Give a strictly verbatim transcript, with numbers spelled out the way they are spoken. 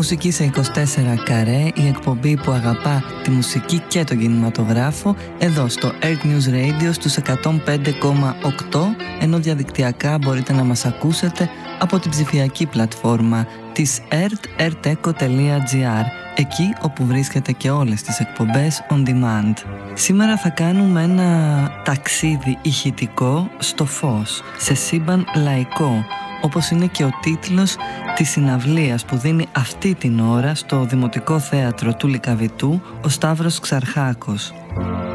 Μουσική σε είκοσι τέσσερα καρέ, η εκπομπή που αγαπά τη μουσική και τον κινηματογράφο, εδώ στο Earth News Radio στους εκατόν πέντε κόμμα οκτώ, ενώ διαδικτυακά μπορείτε να μας ακούσετε από την ψηφιακή πλατφόρμα της earth, eartheco τελεία gr, εκεί όπου βρίσκεται και όλες τις εκπομπές on demand. Σήμερα θα κάνουμε ένα ταξίδι ηχητικό στο φως, σε σύμπαν λαϊκό, όπως είναι και ο τίτλος της συναυλίας που δίνει αυτή την ώρα στο Δημοτικό Θέατρο του Λυκαβητού ο Σταύρος Ξαρχάκος.